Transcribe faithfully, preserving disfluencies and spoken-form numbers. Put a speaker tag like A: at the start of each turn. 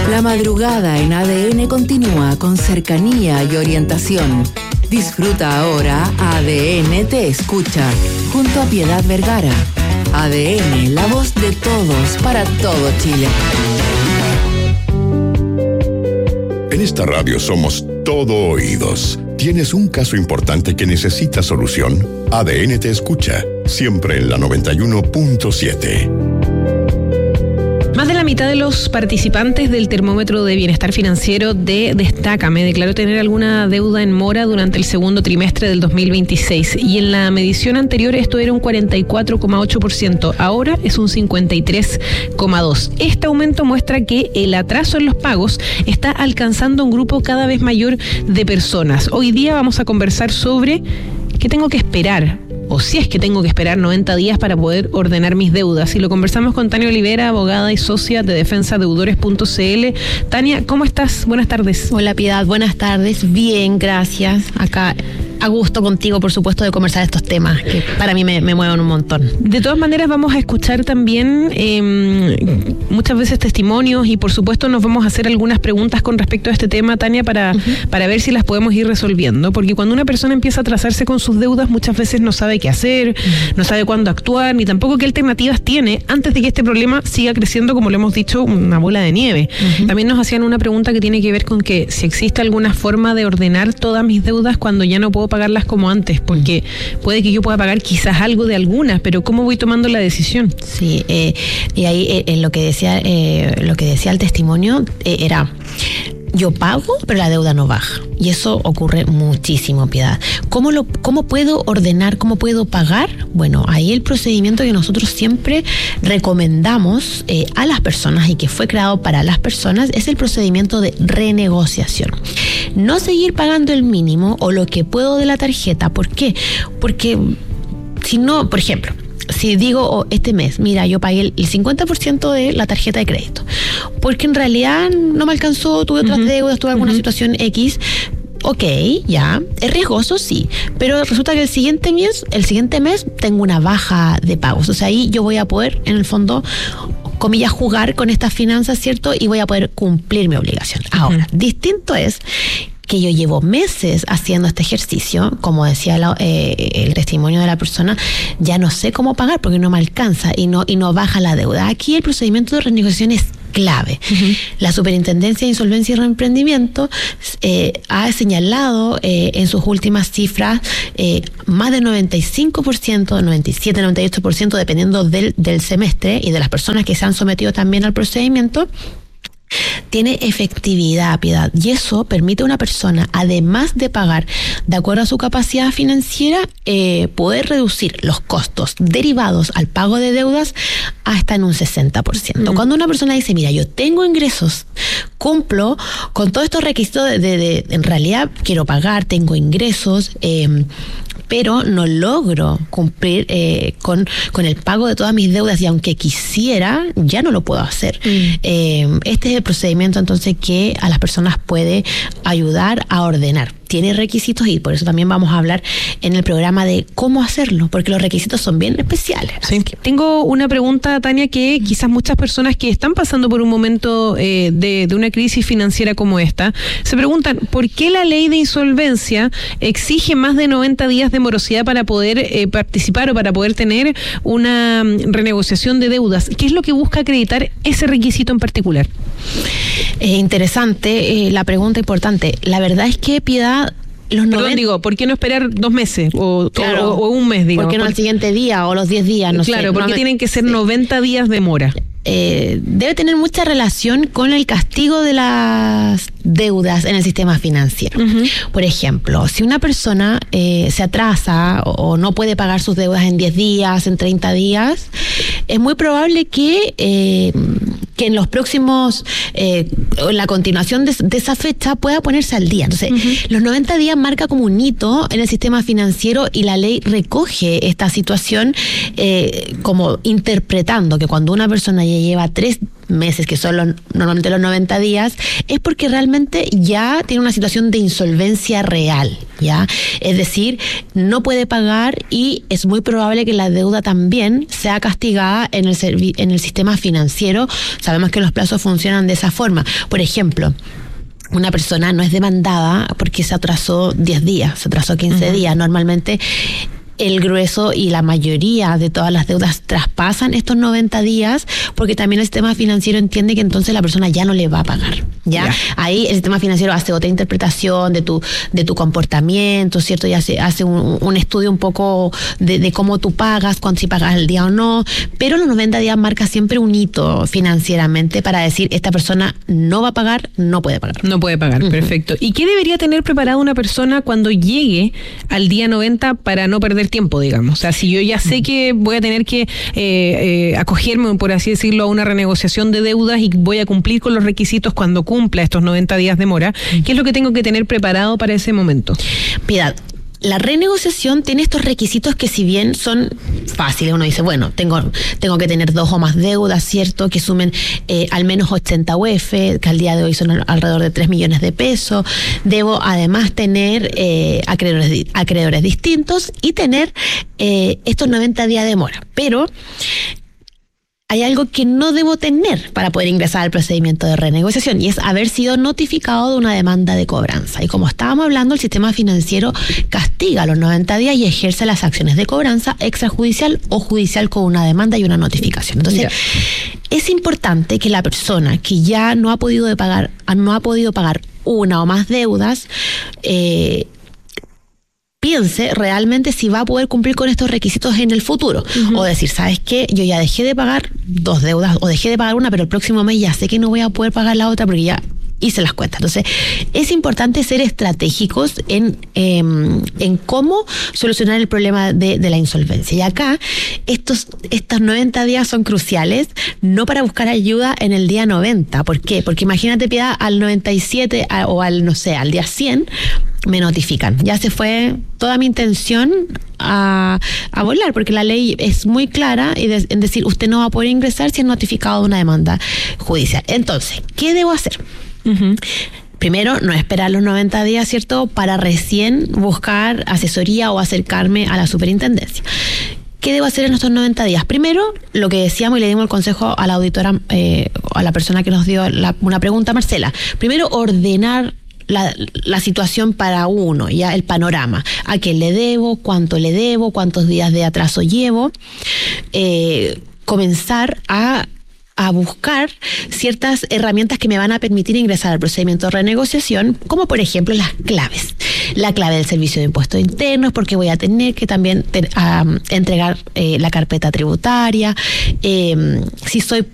A: La madrugada en A D N continúa con cercanía y orientación. Disfruta ahora A D N Te Escucha, junto a Piedad Vergara. A D N, la voz de todos, para todo Chile.
B: En esta radio somos todo oídos. ¿Tienes un caso importante que necesita solución? A D N Te Escucha, siempre en la noventa y uno punto siete.
C: Más de la mitad de los participantes del termómetro de bienestar financiero de Destácame declaró tener alguna deuda en mora durante el segundo trimestre del dos mil veintiséis, y en la medición anterior esto era un cuarenta y cuatro coma ocho por ciento, ahora es un cincuenta y tres coma dos por ciento. Este aumento muestra que el atraso en los pagos está alcanzando un grupo cada vez mayor de personas. Hoy día vamos a conversar sobre qué tengo que esperar, o si es que tengo que esperar noventa días para poder ordenar mis deudas. Y lo conversamos con Tania Olivera, abogada y socia de defensa deudores punto c l. Tania, ¿cómo estás? Buenas tardes.
D: Hola, Piedad, buenas tardes. Bien, gracias. Acá a gusto contigo, por supuesto, de conversar estos temas que para mí me, me mueven un montón.
C: De todas maneras, vamos a escuchar también eh, muchas veces testimonios, y por supuesto nos vamos a hacer algunas preguntas con respecto a este tema, Tania, para, uh-huh. para ver si las podemos ir resolviendo, porque cuando una persona empieza a atrasarse con sus deudas, muchas veces no sabe qué hacer, uh-huh. no sabe cuándo actuar, ni tampoco qué alternativas tiene antes de que este problema siga creciendo, como lo hemos dicho, una bola de nieve. Uh-huh. También nos hacían una pregunta que tiene que ver con que si existe alguna forma de ordenar todas mis deudas cuando ya no puedo pagarlas como antes, porque puede que yo pueda pagar quizás algo de algunas, pero ¿cómo voy tomando la decisión?
D: Sí, eh, y ahí eh, en lo que decía eh, lo que decía el testimonio eh, era: yo pago, pero la deuda no baja. Y eso ocurre muchísimo, Piedad. ¿Cómo lo, cómo puedo ordenar, cómo puedo pagar? Bueno, ahí el procedimiento que nosotros siempre recomendamos eh, a las personas, y que fue creado para las personas, es el procedimiento de renegociación. No seguir pagando el mínimo o lo que puedo de la tarjeta. ¿Por qué? Porque si no, por ejemplo, si digo oh, este mes, mira, yo pagué el, el cincuenta por ciento de la tarjeta de crédito, porque en realidad no me alcanzó, tuve otras uh-huh. deudas, tuve alguna uh-huh. situación X. Ok, ya, es riesgoso, sí, pero resulta que el siguiente mes, el siguiente mes tengo una baja de pagos. O sea, ahí yo voy a poder, en el fondo, comillas, jugar con estas finanzas, ¿cierto? Y voy a poder cumplir mi obligación. Ahora, uh-huh. distinto es que yo llevo meses haciendo este ejercicio, como decía la, eh, el testimonio de la persona, ya no sé cómo pagar porque no me alcanza y no, y no baja la deuda. Aquí el procedimiento de renegociación es clave. Uh-huh. La Superintendencia de Insolvencia y Reemprendimiento eh, ha señalado eh, en sus últimas cifras eh, más del noventa y cinco por ciento, noventa y siete, noventa y ocho por ciento, dependiendo del, del semestre y de las personas que se han sometido también al procedimiento, tiene efectividad, Piedad, y eso permite a una persona, además de pagar de acuerdo a su capacidad financiera, eh, poder reducir los costos derivados al pago de deudas hasta en un sesenta por ciento. Uh-huh. Cuando una persona dice, mira, yo tengo ingresos, cumplo con todos estos requisitos de, de, de en realidad quiero pagar, tengo ingresos, eh, pero no logro cumplir eh, con, con el pago de todas mis deudas, y aunque quisiera, ya no lo puedo hacer. Mm. Eh, este es el procedimiento entonces que a las personas puede ayudar a ordenar. Tiene requisitos, y por eso también vamos a hablar en el programa de cómo hacerlo, porque los requisitos son bien especiales.
C: Sí. Tengo una pregunta, Tania, que quizás muchas personas que están pasando por un momento eh, de, de una crisis financiera como esta, se preguntan, ¿por qué la ley de insolvencia exige más de noventa días de morosidad para poder eh, participar o para poder tener una um, renegociación de deudas? ¿Qué es lo que busca acreditar ese requisito en particular?
D: Eh, interesante, eh, la pregunta importante. La verdad es que, Piedad, los
C: Perdón,
D: noventa...
C: digo, ¿por qué no esperar dos meses o,
D: claro,
C: o, o un mes? Digo,
D: ¿por qué no al siguiente día o los diez días? No
C: claro,
D: sé,
C: ¿por qué
D: no,
C: tienen que ser
D: sí.
C: noventa días de mora?
D: Eh, debe tener mucha relación con el castigo de las deudas en el sistema financiero. Uh-huh. Por ejemplo, si una persona eh, se atrasa o, o no puede pagar sus deudas en diez días, en treinta días, es muy probable que, eh, que en los próximos, eh, en la continuación de, de esa fecha pueda ponerse al día. Entonces, uh-huh. los noventa días marca como un hito en el sistema financiero, y la ley recoge esta situación eh, como interpretando que cuando una persona ya lleva tres meses, que son los, normalmente los noventa días, es porque realmente ya tiene una situación de insolvencia real, ¿ya? Es decir, no puede pagar y es muy probable que la deuda también sea castigada en el, servi- en el sistema financiero. Sabemos que los plazos funcionan de esa forma. Por ejemplo, una persona no es demandada porque se atrasó diez días, se atrasó quince uh-huh. días. Normalmente el grueso y la mayoría de todas las deudas traspasan estos noventa días porque también el sistema financiero entiende que entonces la persona ya no le va a pagar. ¿ya? Yeah. Ahí el sistema financiero hace otra interpretación de tu de tu comportamiento, ¿cierto? Y hace, hace un, un estudio un poco de, de cómo tú pagas, cuánto si pagas al día o no, pero los noventa días marca siempre un hito financieramente para decir, esta persona no va a pagar, no puede pagar.
C: No puede pagar, uh-huh. perfecto. ¿Y qué debería tener preparada una persona cuando llegue al día noventa para no perder tiempo, digamos? O sea, si yo ya sé que voy a tener que eh, eh, acogerme, por así decirlo, a una renegociación de deudas y voy a cumplir con los requisitos cuando cumpla estos noventa días de mora, ¿qué es lo que tengo que tener preparado para ese momento?
D: Piedad, la renegociación tiene estos requisitos que si bien son fáciles, uno dice, bueno, tengo tengo que tener dos o más deudas, ¿cierto? Que sumen eh, al menos ochenta U F, que al día de hoy son alrededor de tres millones de pesos. Debo además tener eh, acreedores, acreedores distintos y tener eh, estos noventa días de mora. Pero hay algo que no debo tener para poder ingresar al procedimiento de renegociación y es haber sido notificado de una demanda de cobranza. Y como estábamos hablando, el sistema financiero castiga los noventa días y ejerce las acciones de cobranza extrajudicial o judicial con una demanda y una notificación. Entonces, yeah. es importante que la persona que ya no ha podido de pagar, no ha podido pagar una o más deudas, eh, piense realmente si va a poder cumplir con estos requisitos en el futuro. Uh-huh. O decir, ¿sabes qué? Yo ya dejé de pagar dos deudas o dejé de pagar una, pero el próximo mes ya sé que no voy a poder pagar la otra porque ya hice las cuentas. Entonces, es importante ser estratégicos en, eh, en cómo solucionar el problema de, de la insolvencia. Y acá, estos, estos noventa días son cruciales, no para buscar ayuda en el día noventa. ¿Por qué? Porque imagínate, Piedad, al noventa y siete a, o al, no sé, al día cien, me notifican. Ya se fue toda mi intención a, a volar, porque la ley es muy clara y de, en decir, usted no va a poder ingresar si es notificado de una demanda judicial. Entonces, ¿qué debo hacer? Uh-huh. Primero, no esperar los noventa días, ¿cierto?, para recién buscar asesoría o acercarme a la superintendencia. ¿Qué debo hacer en estos noventa días? Primero, lo que decíamos y le dimos el consejo a la auditora, eh, a la persona que nos dio la, una pregunta, Marcela. Primero, ordenar La, la situación para uno, ya el panorama, a quién le debo, cuánto le debo, cuántos días de atraso llevo, eh, comenzar a a buscar ciertas herramientas que me van a permitir ingresar al procedimiento de renegociación, como por ejemplo las claves. La clave del servicio de impuestos internos, porque voy a tener que también ter, um, entregar eh, la carpeta tributaria, eh, si soy